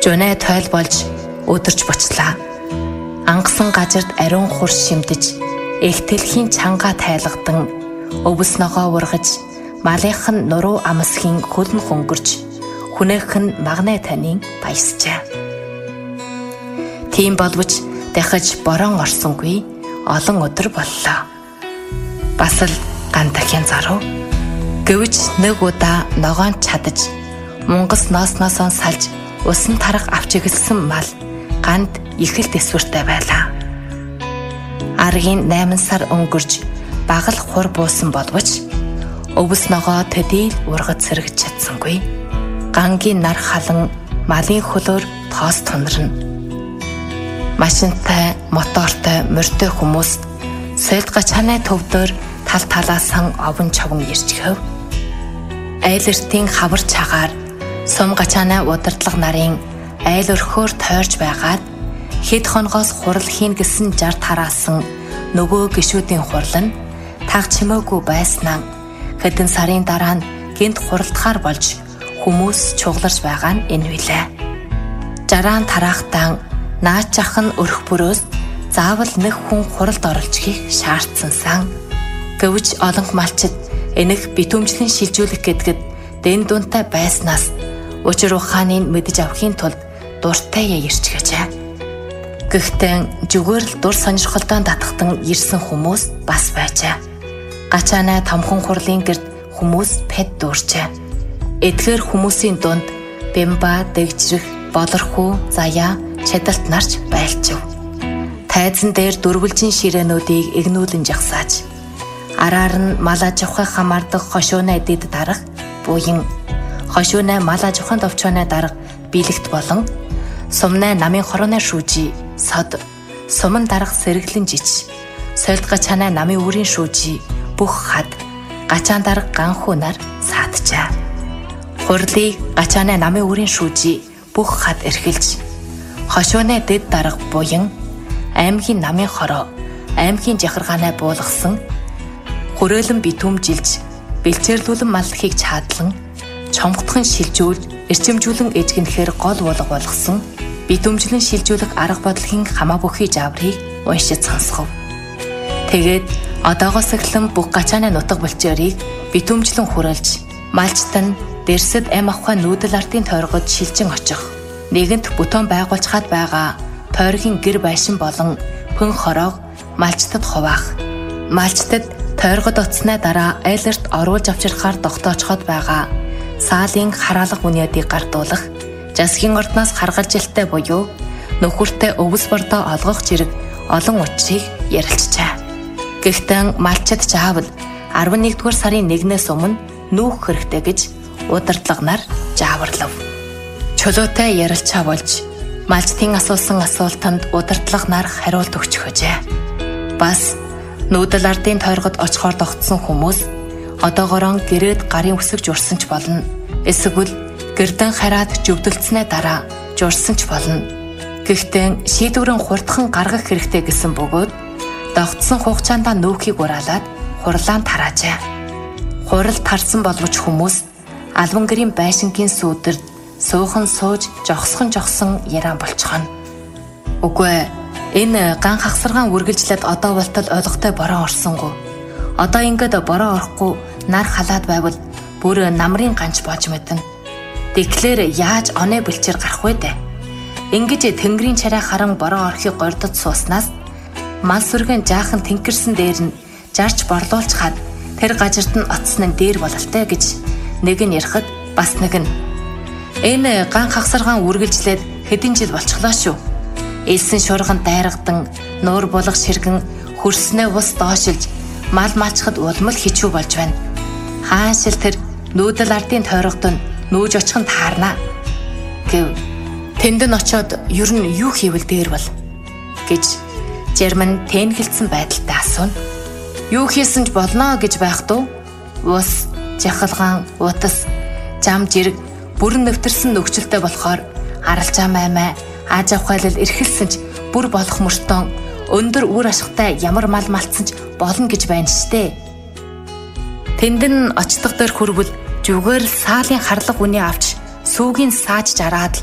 Жунэ тойл болж өдөрч буцлаа. Ангасан газарт ариун хурс шимдэж, эхтэлхийн чанга тайлгадан, өвс ногоо ургаж, малынхан нуруу амсхийн хөлн хөнгөрч, хүнээхэн магнэ танийн баясчаа. Тийм боловч дахиж борон орсонгүй олон өдөр боллоо. Бас л ган дахин зарав. Гэвч нэг удаа ногоон чадаж, мунгас ноосноосоо салж усан тарах авч игэлсэн мал ганд их л дэсвэртэй байлаа. Аргийн 8 сар өнгөрж багал хур буусан боловч өвс ногоо төдийл ургад сэргэж чадсангүй. Гангийн нар халан малын хөлөөр тоос тунарна. Машинтай, мотортой, морьтой хүмүүс сэлд гачааны төвдөр тал талаасан овон човон ирчгэв. Айл эртийн хавар чагаар сум гачааны удирдлага нарын айл өрхөөр тойрч байгаад хэд хоногоос хурал хийн гэсэн жар тараасан нөгөө гишүүдийн хурал нь таг чимээгүй байснаа хэдэн сарын дараа нь гинт хуралдахаар болж хүмүүс чугларч байгаа нь энэ билээ. Жараан тараахтаа наачах нь өрх бүрөөс заавал нэг хүн хуралд оролцохыг шаардсансан. Гэвч олон малчид энэх битүүмжлэн шилжүүлэх гэдгэд дэн дунтай байснаас учир ухааныг мэдэж авахын тулд дуртай ярьчгажээ. Гэхдээ зүгээр л дур сонирхолтой татахтан ирсэн хүмүүс бас байжээ. Гачааны томхон хурлын гэрд хүмүүс пед дуурчээ. Эдгээр хүмүүсийн дунд бямба, дэгжрэх, болорхуу, заяа, чадалт нарч байлчив. Тайзан дээр дөрвөлжин ширээнүүдийг игнүүлэн жагсааж, араар нь мал аж ахуй хамаардаг хошууны эдэд дарах буян, хошууны мал аж ахуйн товчооны дарга биелэгт болон сумны намын хорооны шүүжи сод, суман дарга сэргэлэн жиж, сольд гачааны намын үрийн шүүжи бүх хад, гачаан дарга ганхүү нар сааджаа. Хурлыг гачааны намын үрийн шүүжи бүх хад эрхэлж, хошууны дэд дарга буян, аймгийн намын хороо, аймгийн жахаргаанаа буулгасан, хүрээлэн битүүмжилж, бэлчээрлүүлэн маллахыг чаадлан, чомгтхон шилжүүл, эрчимжүүлэн эжгэнэхээр гол булга болгосон, битүүмжлэн шилжүүлэх арга бодлогын хамаа бүхий жаврыг уншиж сонсгов. Тэгээд одоогоос эхлэн бүх гачааны нутаг булчирыг битүүмжлэн хүрэлж, малчтан дэрсэд ам ахуй нүүдэл ардын тойргод шилжин очих, нэгэнт бүтэн байгуулж хаад байгаа тойргийн гэр байшин болон пүн хороог малчтад хуваах. Малчтад тойргод оцсны дараа айлерт оруулж авчирхаар тогтоочход байгаа саалын хараалга бүнядыг гардуулах, жасгийн ордноос харгалж илтэй буюу нөхөртэй өвс бордоо олгох зэрэг олон учрыг ярилцжээ. Гэхдээ малчид заавал 11-р сарын 1-ээс өмнө нүүх хэрэгтэй гэж удирдлага нар зааварлав. Чөлөөтэй ярилцаа болж малчдын асуусан асуултанд удирдлага нар хариулт өгч хөжээ. Бас нүүдэл ардын тойргод очихоор тогтсон хүмүүс одоогороо гэрээд гарын үсэг журсан ч болно. Эсвэл гэрдэн хараад жүвдэлцснээ дараа журсан ч болно. Гэхдээ шийдвэрэн хурдхан гаргах хэрэгтэй гэсэн бөгөөд догтсон хугацаанд нүүхийг ураалаад хурлаан тараажээ. Хурал тарсан боловч хүмүүс албан гэрийн байшингийн сүүдэрд суухан сууж жогсон яран болчихно. Үгүй энэ ган хагсаргаан үргэлжлээд одоо болтол ойлгохтой бороо орсонгүй. Одоо ингээд бороо орохгүй нар халаад байвал бүр намрын ганч боож мэднэ. Тэгэхээр яаж оноо бэлчээр гарах вэ дээ? Ингэж тэнгэрийн чарай харан бороо орохыг гордод сууснаас мал сүргэн жаахан тэнкэрсэн дээр нь жарч борлуулж хаад тэр гажирт нь оцсон нь дээр бололтой гэж нэг нь ярихад бас нэг нь энэ ган хагсаргаан үргэлжлээд хэдэн жил болчихлоо шүү. Элсэн шурган дайрагдан нуур булах ширгэн хөрснөө ус доошилж мал малчхад улмал хичүү болж байна. Хаашил тэр нүүдэл ардын тойрогт нь нүүж очих нь таарна гэв. Тэнд нь очиод ер нь юу хийвэл дээр бол гэж Жерман тэнхэлсэн байдалтай асууна. Юу хийсэн ч болно гэж байх дөө. Ус, жахалгаан, утас, зам жирэг бүрэн нэвтэрсэн нөхцөлтэй болохоор аралжаа маймаа аж ахуйлал эрхэлсэн ч бүр болох мөртөө өндөр үр ашигтай ямар мал малцсан ч болно гэж байна штэ. Тэнд нь очдог дээр хүрвэл зүгээр саалын харлага үний авч сүүгийн сааж жараад